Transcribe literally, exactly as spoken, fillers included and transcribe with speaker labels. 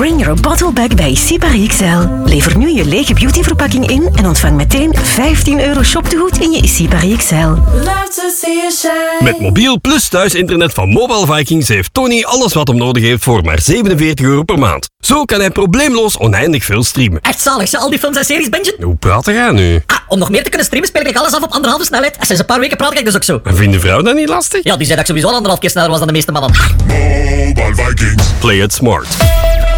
Speaker 1: Bring your bottle back bij Sipari X L. Lever nu je lege beautyverpakking in en ontvang meteen vijftien euro shoptegoed in je Sipari X L.
Speaker 2: Love to see you shine.
Speaker 3: Met mobiel plus thuisinternet van Mobile Vikings heeft Tony alles wat hem nodig heeft voor maar zevenenveertig euro per maand. Zo kan hij probleemloos oneindig veel streamen.
Speaker 4: Echt zalig, ze al die films en series bingen.
Speaker 3: Hoe praat jij nu?
Speaker 4: Ah, om nog meer te kunnen streamen speel ik alles af op anderhalve snelheid. En sinds een paar weken praat ik dus ook zo.
Speaker 3: En vindt de vrouw dat niet lastig?
Speaker 4: Ja, die zei dat ik sowieso al anderhalf keer sneller was dan de meeste mannen.
Speaker 5: Mobile Vikings.
Speaker 3: Play it smart.